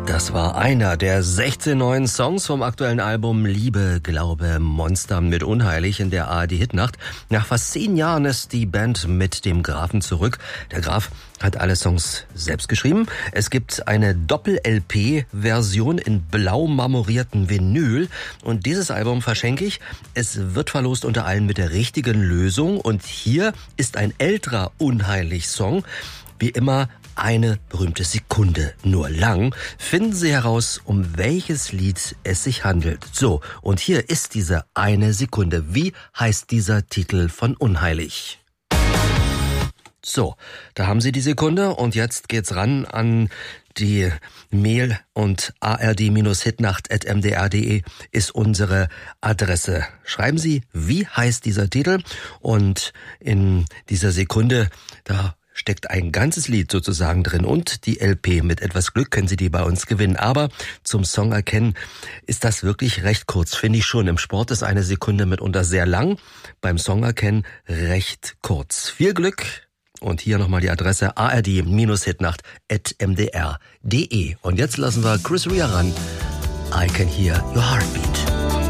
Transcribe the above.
Das war einer der 16 neuen Songs vom aktuellen Album Liebe, Glaube, Monster mit Unheilig in der ARD-Hitnacht. Nach fast 10 Jahren ist die Band mit dem Grafen zurück. Der Graf hat alle Songs selbst geschrieben. Es gibt eine Doppel-LP-Version in blau marmorierten Vinyl. Und dieses Album verschenke ich. Es wird verlost unter allen mit der richtigen Lösung. Und hier ist ein älterer Unheilig-Song. Wie immer eine berühmte Sekunde nur lang. Finden Sie heraus, um welches Lied es sich handelt. So, und hier ist diese eine Sekunde. Wie heißt dieser Titel von Unheilig? So, da haben Sie die Sekunde und jetzt geht's ran an die Mail und ard-hitnacht@mdr.de ist unsere Adresse. Schreiben Sie, wie heißt dieser Titel? Und in dieser Sekunde, da steckt ein ganzes Lied sozusagen drin und die LP. Mit etwas Glück können Sie die bei uns gewinnen. Aber zum Song erkennen ist das wirklich recht kurz, finde ich schon. Im Sport ist eine Sekunde mitunter sehr lang, beim Song erkennen recht kurz. Viel Glück und hier nochmal die Adresse ard-hitnacht@mdr.de. Und jetzt lassen wir Chris Rea ran. I Can Hear Your Heartbeat.